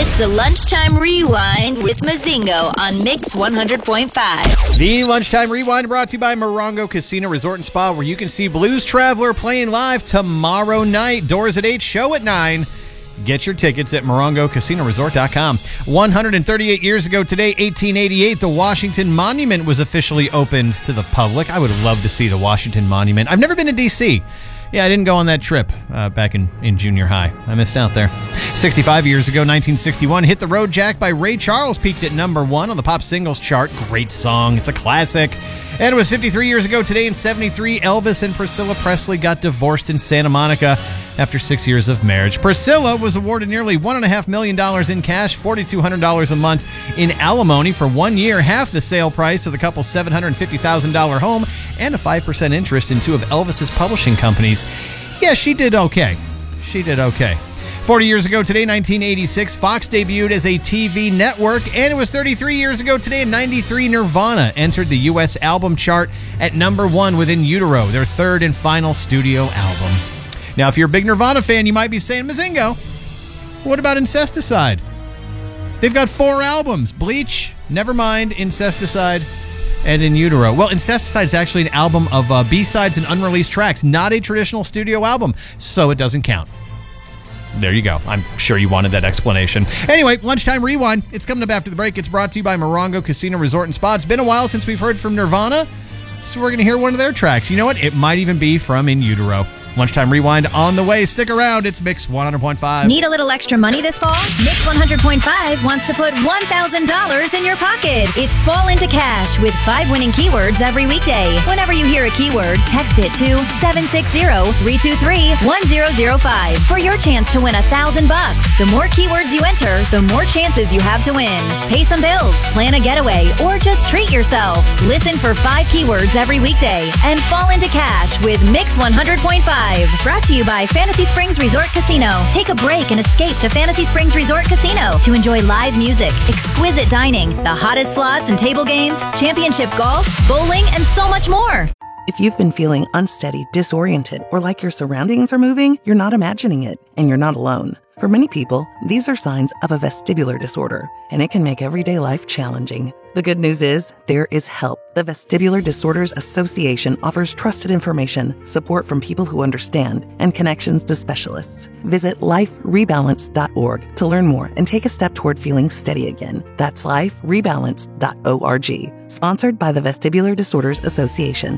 It's the Lunchtime Rewind with Mozingo on Mix 100.5. The Lunchtime Rewind brought to you by Morongo Casino Resort and Spa, where you can see Blues Traveler playing live tomorrow night. Doors at 8, show at 9. Get your tickets at MorongoCasinoResort.com. 138 years ago today, 1888, the Washington Monument was officially opened to the public. I would love to see the Washington Monument. I've never been to D.C. Yeah, I didn't go on that trip back in junior high. I missed out there. 65 years ago, 1961, Hit the Road Jack by Ray Charles peaked at number 1 on the pop singles chart. Great song. It's a classic. And it was 53 years ago today in 73, Elvis and Priscilla Presley got divorced in Santa Monica after 6 years of marriage. Priscilla was awarded nearly $1.5 million in cash, $4,200 a month in alimony for 1 year, half the sale price of the couple's $750,000 home, and a 5% interest in 2 of Elvis's publishing companies. Yeah, she did okay. 40 years ago today, 1986, Fox debuted as a TV network, and it was 33 years ago today in 93, Nirvana entered the U.S. album chart at number 1 with In Utero, their third and final studio album. Now, if you're a big Nirvana fan, you might be saying, Mozingo, what about Incesticide? They've got 4 albums, Bleach, Nevermind, Incesticide, and In Utero. Well, Incesticide is actually an album of B-sides and unreleased tracks, not a traditional studio album, so it doesn't count. There you go. I'm sure you wanted that explanation. Anyway, Lunchtime Rewind. It's coming up after the break. It's brought to you by Morongo Casino Resort and Spa. It's been a while since we've heard from Nirvana, so we're going to hear one of their tracks. You know what? It might even be from In Utero. Lunchtime Rewind on the way. Stick around. It's Mix 100.5. Need a little extra money this fall? Mix 100.5 wants to put $1,000 in your pocket. It's Fall into Cash with 5 winning keywords every weekday. Whenever you hear a keyword, text it to 760-323-1005 for your chance to win $1,000. The more keywords you enter, the more chances you have to win. Pay some bills, plan a getaway, or just treat yourself. Listen for 5 keywords every weekday and fall into cash with Mix 100.5. Brought to you by Fantasy Springs Resort Casino. Take a break and escape to Fantasy Springs Resort Casino to enjoy live music, exquisite dining, the hottest slots and table games, championship golf, bowling, and so much more. If you've been feeling unsteady, disoriented, or like your surroundings are moving, you're not imagining it, and you're not alone. For many people, these are signs of a vestibular disorder, and it can make everyday life challenging. The good news is, there is help. The Vestibular Disorders Association offers trusted information, support from people who understand, and connections to specialists. Visit liferebalance.org to learn more and take a step toward feeling steady again. That's liferebalance.org. Sponsored by the Vestibular Disorders Association.